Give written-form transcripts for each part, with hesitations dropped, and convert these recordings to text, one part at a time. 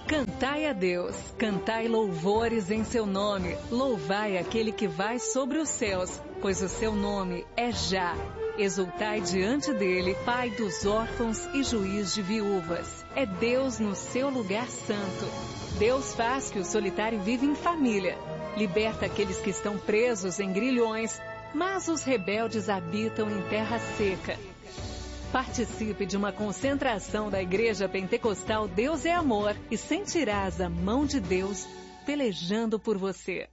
Cantai a Deus, cantai louvores em seu nome, louvai aquele que vai sobre os céus, pois o seu nome é Já. Exultai diante dele, Pai dos órfãos e juiz de viúvas. É Deus no seu lugar santo. Deus faz que o solitário viva em família. Liberta aqueles que estão presos em grilhões, mas os rebeldes habitam em terra seca. Participe de uma concentração da Igreja Pentecostal Deus é Amor e sentirás a mão de Deus pelejando por você.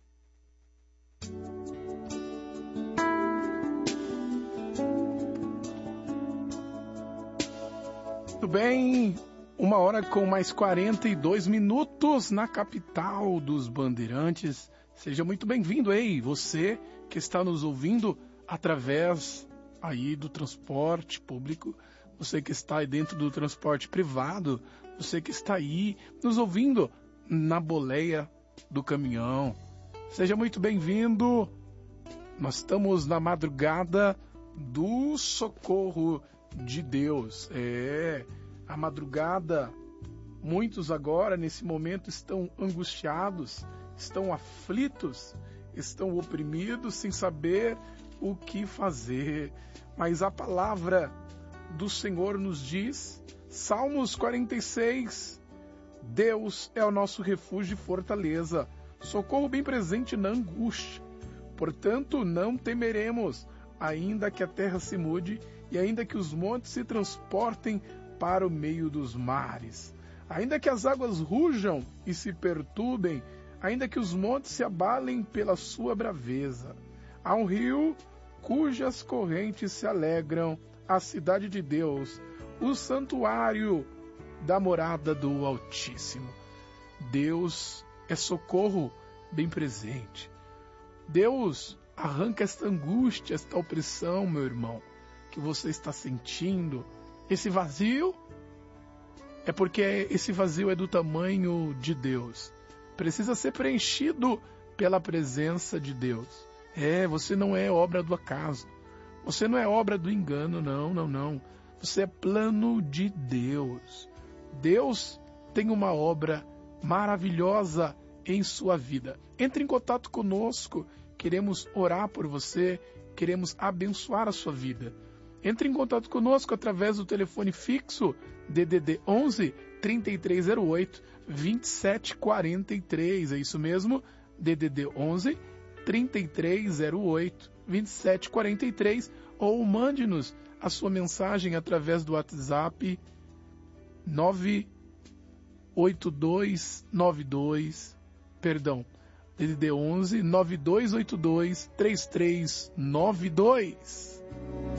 Muito bem, 1h com mais 42 minutos na capital dos Bandeirantes. Seja muito bem-vindo aí, você que está nos ouvindo através aí do transporte público, você que está aí dentro do transporte privado, você que está aí nos ouvindo na boleia do caminhão. Seja muito bem-vindo. Nós estamos na madrugada do socorro de Deus. A madrugada, muitos agora nesse momento estão angustiados, estão aflitos, estão oprimidos sem saber o que fazer. Mas a palavra do Senhor nos diz, Salmos 46, Deus é o nosso refúgio e fortaleza, socorro bem presente na angústia. Portanto, não temeremos, ainda que a terra se mude e ainda que os montes se transportem para o meio dos mares. Ainda que as águas rujam e se perturbem, ainda que os montes se abalem pela sua braveza. Há um rio cujas correntes se alegram, a cidade de Deus, o santuário da morada do Altíssimo. Deus é socorro bem presente. Deus arranca esta angústia, esta opressão, meu irmão, que você está sentindo. Esse vazio é porque esse vazio é do tamanho de Deus. Precisa ser preenchido pela presença de Deus. Você não é obra do acaso. Você não é obra do engano, não. Você é plano de Deus. Deus tem uma obra maravilhosa em sua vida. Entre em contato conosco. Queremos orar por você. Queremos abençoar a sua vida. Entre em contato conosco através do telefone fixo DDD 11 3308 2743. É isso mesmo, DDD 11 3308 2743, ou mande-nos a sua mensagem através do WhatsApp DDD 11 9282 3392.